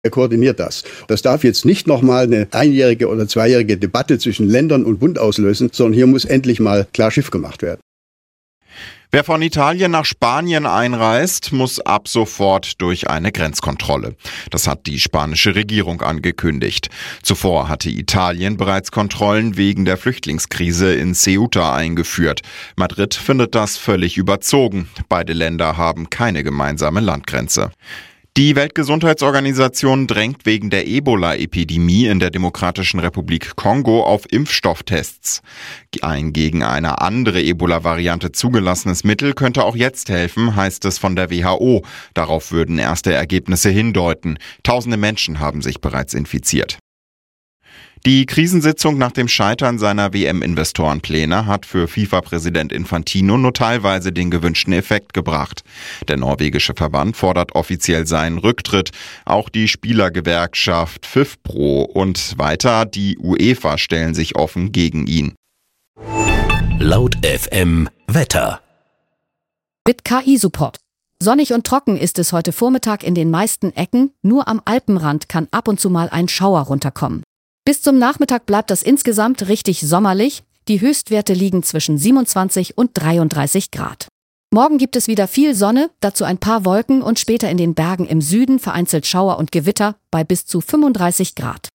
Er koordiniert das. Das darf jetzt nicht nochmal eine einjährige oder zweijährige Debatte zwischen Ländern und Bund auslösen, sondern hier muss endlich mal klar Schiff gemacht werden. Wer von Italien nach Spanien einreist, muss ab sofort durch eine Grenzkontrolle. Das hat die spanische Regierung angekündigt. Zuvor hatte Italien bereits Kontrollen wegen der Flüchtlingskrise in Ceuta eingeführt. Madrid findet das völlig überzogen. Beide Länder haben keine gemeinsame Landgrenze. Die Weltgesundheitsorganisation drängt wegen der Ebola-Epidemie in der Demokratischen Republik Kongo auf Impfstofftests. Ein gegen eine andere Ebola-Variante zugelassenes Mittel könnte auch jetzt helfen, heißt es von der WHO. Darauf würden erste Ergebnisse hindeuten. Tausende Menschen haben sich bereits infiziert. Die Krisensitzung nach dem Scheitern seiner WM-Investorenpläne hat für FIFA-Präsident Infantino nur teilweise den gewünschten Effekt gebracht. Der norwegische Verband fordert offiziell seinen Rücktritt. Auch die Spielergewerkschaft FIFPro und weiter die UEFA stellen sich offen gegen ihn. Laut FM Wetter. Mit KI-Support. Sonnig und trocken ist es heute Vormittag in den meisten Ecken. Nur am Alpenrand kann ab und zu mal ein Schauer runterkommen. Bis zum Nachmittag bleibt das insgesamt richtig sommerlich. Die Höchstwerte liegen zwischen 27 und 33 Grad. Morgen gibt es wieder viel Sonne, dazu ein paar Wolken und später in den Bergen im Süden vereinzelt Schauer und Gewitter bei bis zu 35 Grad.